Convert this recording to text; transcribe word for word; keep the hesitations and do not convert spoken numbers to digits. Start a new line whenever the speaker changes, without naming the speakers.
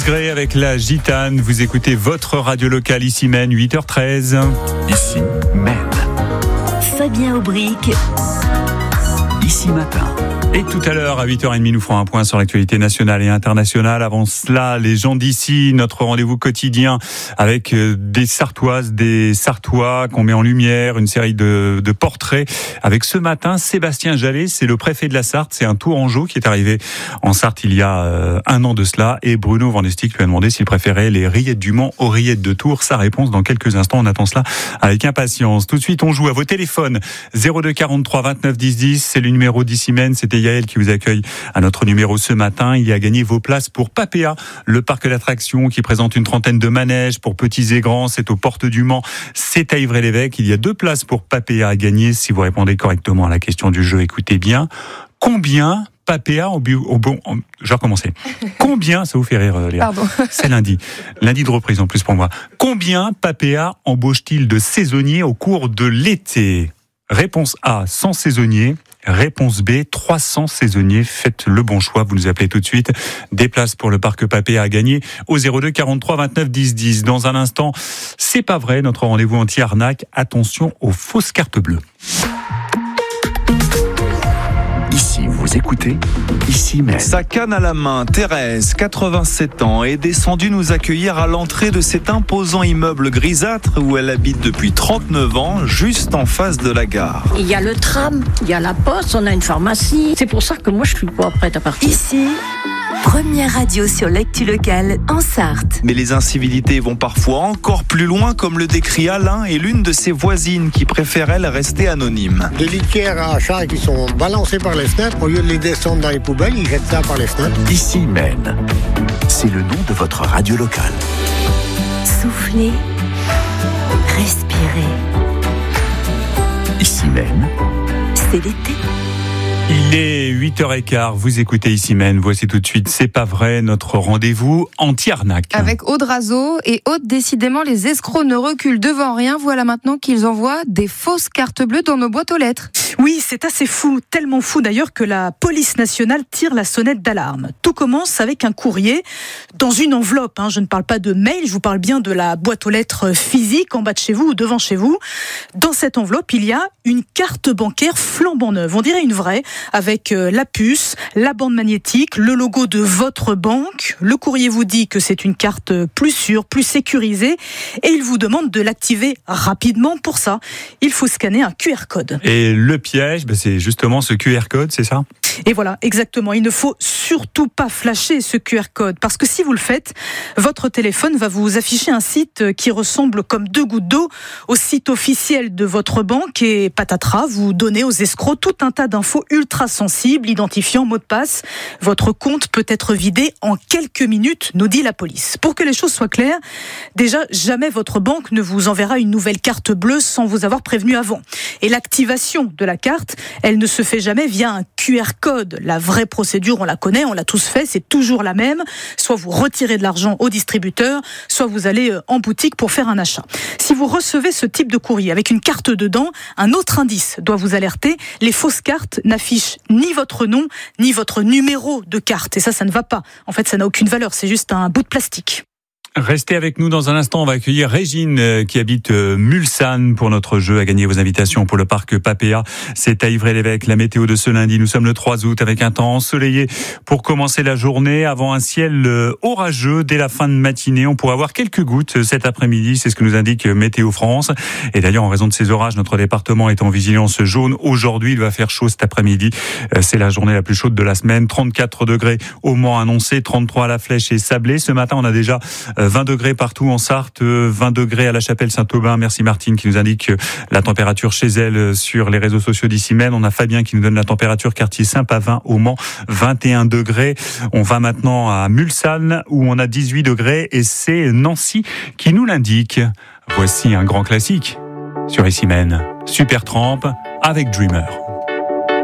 Gray avec la Gitane. Vous écoutez votre radio locale ici Maine, huit heures treize.
Ici Maine.
Fabien Aubric.
Ici Matin.
Et tout à l'heure, à huit heures trente, nous ferons un point sur l'actualité nationale et internationale. Avant cela, les gens d'ici, notre rendez-vous quotidien avec des Sartoises, des Sartois qu'on met en lumière, une série de, de portraits. Avec ce matin, Sébastien Jallet, c'est le préfet de la Sarthe, c'est un Tourangeau qui est arrivé en Sarthe il y a euh, un an de cela. Et Bruno Vandestick lui a demandé s'il préférait les rillettes du Mans aux rillettes de Tours. Sa réponse dans quelques instants, on attend cela avec impatience. Tout de suite, on joue à vos téléphones. zéro deux quarante-trois vingt-neuf dix dix, c'est le numéro d'Ici Maine, c'était Yael qui vous accueille à notre numéro ce matin. Il a gagné vos places pour Papéa, le parc d'attractions qui présente une trentaine de manèges pour petits et grands. C'est aux portes du Mans, c'est à Ivry-l'Évêque. Il y a deux places pour Papéa à gagner. Si vous répondez correctement à la question du jeu, écoutez bien. Combien Papéa au, bu- au bon... Je vais recommencer. Combien, ça vous fait rire Léa.
Pardon.
C'est lundi. Lundi de reprise en plus pour moi. Combien Papéa embauche-t-il de saisonniers au cours de l'été ? Réponse A, cent saisonniers. Réponse B, trois cents saisonniers. Faites le bon choix, vous nous appelez tout de suite. Des places pour le parc Papéa à gagner au zéro deux quarante-trois vingt-neuf dix dix. Dans un instant, c'est pas vrai, notre rendez-vous anti-arnaque. Attention aux fausses cartes bleues.
Ici, vous écoutez, ici Maine.
Sa canne à la main, Thérèse, quatre-vingt-sept ans, est descendue nous accueillir à l'entrée de cet imposant immeuble grisâtre où elle habite depuis trente-neuf ans, juste en face de la gare.
Il y a le tram, il y a la poste, on a une pharmacie. C'est pour ça que moi je suis pas prête à partir.
Ici, première radio sur l'actu locale en Sarthe.
Mais les incivilités vont parfois encore plus loin, comme le décrit Alain et l'une de ses voisines qui préfère, elle, rester anonyme.
Des litières à chats qui sont balancées par les fenêtres, au lieu de les descendre dans les poubelles, ils jettent ça par les fenêtres.
Ici Maine. C'est le nom de votre radio locale.
Soufflez, respirez.
Ici Maine.
C'est l'été.
Il est huit heures quinze, vous écoutez Ici Maine, voici tout de suite, c'est pas vrai, notre rendez-vous anti-arnaque.
Avec Aude Razo et Aude, décidément, les escrocs ne reculent devant rien. Voilà maintenant qu'ils envoient des fausses cartes bleues dans nos boîtes aux lettres.
Oui, c'est assez fou, tellement fou d'ailleurs que la police nationale tire la sonnette d'alarme. Tout commence avec un courrier dans une enveloppe. Hein. Je ne parle pas de mail, je vous parle bien de la boîte aux lettres physique en bas de chez vous ou devant chez vous. Dans cette enveloppe, il y a une carte bancaire flambant neuve, on dirait une vraie, avec la puce, la bande magnétique, le logo de votre banque. Le courrier vous dit que c'est une carte plus sûre, plus sécurisée et il vous demande de l'activer rapidement. Pour ça, il faut scanner un Q R code.
Et le piège, ben c'est justement ce Q R code, c'est ça ?
Et voilà, exactement. Il ne faut surtout pas flasher ce Q R code parce que si vous le faites, votre téléphone va vous afficher un site qui ressemble comme deux gouttes d'eau au site officiel de votre banque et patatras, vous donnez aux escrocs tout un tas d'infos ultra sensibles, identifiant mot de passe. Votre compte peut être vidé en quelques minutes, nous dit la police. Pour que les choses soient claires, déjà, jamais votre banque ne vous enverra une nouvelle carte bleue sans vous avoir prévenu avant. Et l'activation de la carte, elle ne se fait jamais via un Q R code. La vraie procédure, on la connaît, on l'a tous fait, c'est toujours la même. Soit vous retirez de l'argent au distributeur, soit vous allez en boutique pour faire un achat. Si vous recevez ce type de courrier avec une carte dedans, un autre indice doit vous alerter. Les fausses cartes n'affichent ni votre nom, ni votre numéro de carte. Et ça, ça ne va pas. En fait, ça n'a aucune valeur, c'est juste un bout de plastique.
Restez avec nous dans un instant, on va accueillir Régine qui habite Mulsanne pour notre jeu à gagner vos invitations pour le parc Papéa. C'est à Ivry-l'Évêque, la météo de ce lundi. Nous sommes le trois août avec un temps ensoleillé pour commencer la journée avant un ciel orageux dès la fin de matinée. On pourrait avoir quelques gouttes cet après-midi, c'est ce que nous indique Météo France. Et d'ailleurs, en raison de ces orages, notre département est en vigilance jaune. Aujourd'hui, il va faire chaud cet après-midi. C'est la journée la plus chaude de la semaine. trente-quatre degrés au Mans annoncé, trente-trois à La Flèche et Sablé. Ce matin, on a déjà vingt degrés partout en Sarthe, vingt degrés à la Chapelle-Saint-Aubin. Merci Martine qui nous indique la température chez elle sur les réseaux sociaux d'Ici Maine. On a Fabien qui nous donne la température quartier Saint-Pavin au Mans, vingt et un degrés. On va maintenant à Mulsanne où on a dix-huit degrés et c'est Nancy qui nous l'indique. Voici un grand classique sur Ici Maine. Supertramp avec Dreamer.